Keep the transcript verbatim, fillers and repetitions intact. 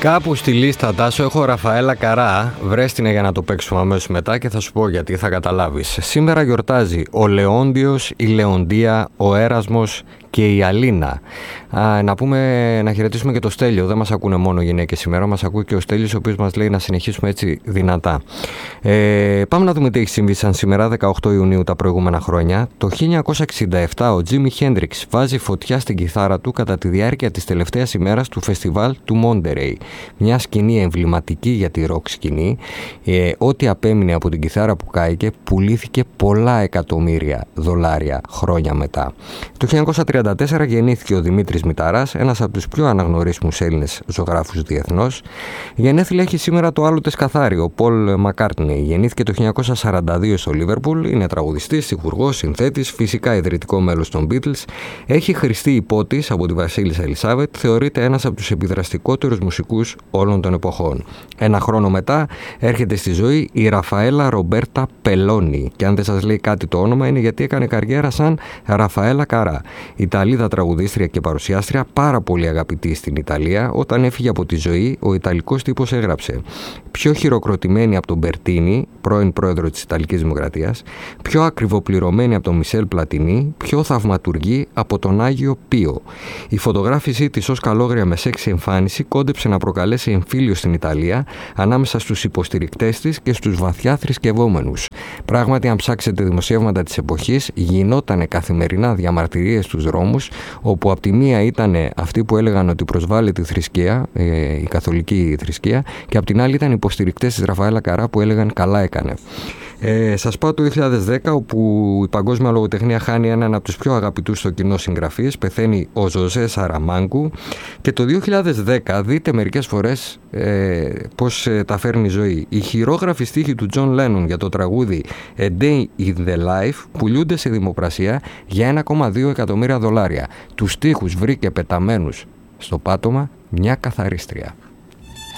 Κάπου στη λίστα, Τάσο, έχω Ραφαέλα Καρά. Βρες την για να το παίξουμε αμέσως μετά και θα σου πω γιατί, θα καταλάβεις. Σήμερα γιορτάζει ο Λεόντιος, η Λεοντία, ο Έρασμος και η Αλίνα. Α, να πούμε, να χαιρετήσουμε και το Στέλιο. Δεν μας ακούνε μόνο γυναίκες σήμερα, μας ακούει και ο Στέλιος, ο οποίος μας λέει να συνεχίσουμε έτσι δυνατά. Ε, πάμε να δούμε τι έχει συμβεί σαν σήμερα, δεκαοκτώ Ιουνίου τα προηγούμενα χρόνια. Το χίλια εννιακόσια εξήντα επτά ο Τζίμι Χέντριξ βάζει φωτιά στην κιθάρα του κατά τη διάρκεια της τελευταίας ημέρας του φεστιβάλ του Μόντερεϊ. Μια σκηνή εμβληματική για τη ροκ σκηνή. Ε, ό,τι απέμεινε από την κιθάρα που κάηκε πουλήθηκε πολλά εκατομμύρια δολάρια χρόνια μετά. Το χίλια εννιακόσια τριάντα τέσσερα γεννήθηκε ο Δημήτρης Μηταράς, ένας από τους πιο αναγνωρίσιμους Έλληνες ζωγράφους διεθνώς. Γενέθλια έχει σήμερα το άλλοτε σκαθάρι, ο Πολ Μακκάρτνεϊ. Γεννήθηκε το χίλια εννιακόσια σαράντα δύο στο Λίβερπουλ, είναι τραγουδιστής, στιχουργός, συνθέτης, φυσικά ιδρυτικό μέλος των Beatles. Έχει χρηστεί υπότης από τη Βασίλισσα Ελισάβετ, θεωρείται ένας από τους επιδραστικότερους μουσικούς όλων των εποχών. Ένα χρόνο μετά έρχεται στη ζωή η Ραφαέλα Ρομπέρτα Πελώνη. Και αν δεν σας λέει κάτι το όνομα, είναι γιατί έκανε καριέρα σαν Ραφαέλα Καρά. Ιταλίδα τραγουδίστρια και παρουσιάστρια, πάρα πολύ αγαπητή στην Ιταλία. Όταν έφυγε από τη ζωή, ο Ιταλικός τύπος έγραψε: πιο χειροκροτημένη από τον Μπερτίνι, πρώην πρόεδρο της Ιταλικής Δημοκρατίας, πιο ακριβοπληρωμένη από τον Μισελ Πλατινί, πιο θαυματουργή από τον Άγιο Πίο. Η φωτογράφησή της ως καλόγρια με σεξι εμφάνιση κόντεψε να προκαλέσει εμφύλιο στην Ιταλία ανάμεσα στους υποστηρικτές της και στους βαθιά θρησκευόμενους. Πράγματι, αν ψάξετε δημοσιεύματα της εποχής, γινότανε καθημερινά διαμαρτυρίες στους δρόμους, όπου από τη μία ήταν αυτοί που έλεγαν ότι προσβάλλει τη θρησκεία, ε, η καθολική θρησκεία, και από την άλλη ήταν υποστηρικτές της Ραφαέλα Καρά που έλεγαν καλά έκανε. Ε, σας πάω το δύο χιλιάδες δέκα, όπου η παγκόσμια λογοτεχνία χάνει έναν από τους πιο αγαπητούς στο κοινό συγγραφείς, πεθαίνει ο Ζωζέ Σαραμάγκου, και το δύο χιλιάδες δέκα δείτε μερικές φορές ε, πώς ε, τα φέρνει η ζωή. Οι χειρόγραφοι στίχοι του Τζον Λένον για το τραγούδι A Day in the Life πουλούνται σε δημοπρασία για ένα κόμμα δύο εκατομμύρια δολάρια. Τους στίχους βρήκε πεταμένους στο πάτωμα μια καθαρίστρια.